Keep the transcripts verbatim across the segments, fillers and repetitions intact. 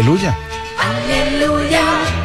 Aleluya. Aleluya.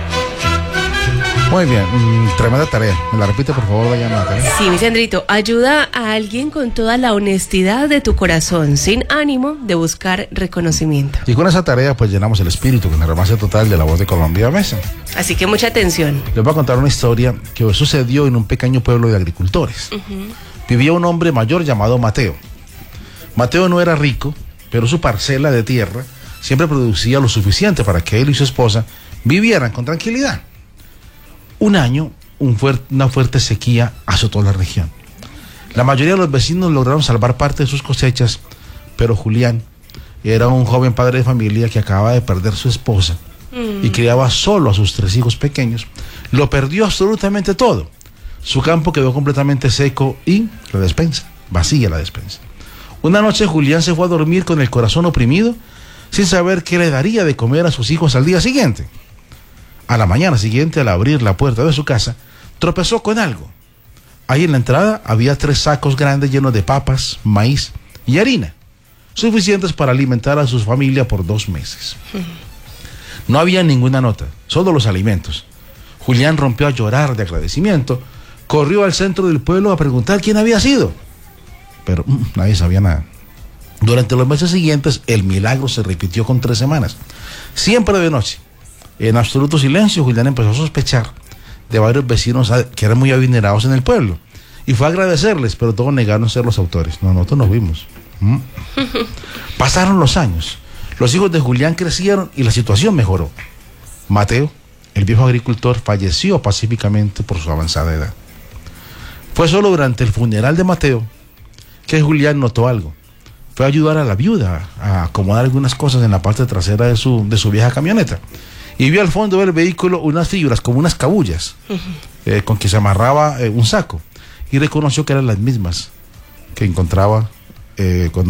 Muy bien, mm, tremenda tarea. ¿Me la repite, por favor, Dayana? Tarea. Sí, mi Sandrito, ayuda a alguien con toda la honestidad de tu corazón, sin ánimo de buscar reconocimiento. Y con esa tarea, pues llenamos el espíritu con el romance total de La Voz de Colombia Mesa. Así que mucha atención. Les voy a contar una historia que sucedió en un pequeño pueblo de agricultores. Uh-huh. Vivía un hombre mayor llamado Mateo. Mateo no era rico, pero su parcela de tierra siempre producía lo suficiente para que él y su esposa vivieran con tranquilidad. Un año, un fuer- una fuerte sequía azotó la región. La mayoría de los vecinos lograron salvar parte de sus cosechas, pero Julián era un joven padre de familia que acababa de perder su esposa y criaba solo a sus tres hijos pequeños. Lo perdió absolutamente todo. Su campo quedó completamente seco y la despensa, vacía la despensa. Una noche Julián se fue a dormir con el corazón oprimido, sin saber qué le daría de comer a sus hijos al día siguiente. A la mañana siguiente, al abrir la puerta de su casa, tropezó con algo. Ahí en la entrada había tres sacos grandes llenos de papas, maíz y harina, suficientes para alimentar a su familia por dos meses. No había ninguna nota, solo los alimentos. Julián rompió a llorar de agradecimiento, corrió al centro del pueblo a preguntar quién había sido, pero mm, nadie sabía nada. Durante los meses siguientes, el milagro se repitió con tres semanas, siempre de noche. En absoluto silencio, Julián empezó a sospechar de varios vecinos que eran muy adinerados en el pueblo y fue a agradecerles, pero todos negaron ser los autores. No, nosotros nos vimos. ¿Mm? Pasaron los años, los hijos de Julián crecieron y la situación mejoró. Mateo, el viejo agricultor, falleció pacíficamente por su avanzada edad. Fue solo durante el funeral de Mateo que Julián notó algo. Fue a ayudar a la viuda a acomodar algunas cosas en la parte trasera de su, de su vieja camioneta. Y vio al fondo del vehículo unas figuras, como unas cabullas, uh-huh. eh, con que se amarraba eh, un saco. Y reconoció que eran las mismas que encontraba eh, cuando